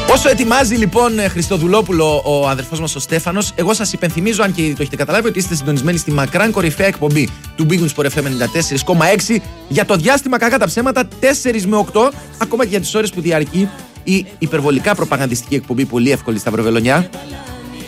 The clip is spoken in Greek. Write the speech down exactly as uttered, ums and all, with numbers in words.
Όσο ετοιμάζει λοιπόν Χριστοδουλόπουλο ο αδερφός μας ο Στέφανος, εγώ σας υπενθυμίζω, αν και ήδη το έχετε καταλάβει, ότι είστε συντονισμένοι στη μακράν κορυφαία εκπομπή του Big Win Sport εφ εμ ενενήντα τέσσερα κόμμα έξι για το διάστημα, κακά τα ψέματα, τέσσερα με οκτώ, ακόμα και για τις ώρες που διαρκεί η υπερβολικά προπαγανδιστική εκπομπή, πολύ εύκολη στα Βρεβελονιά.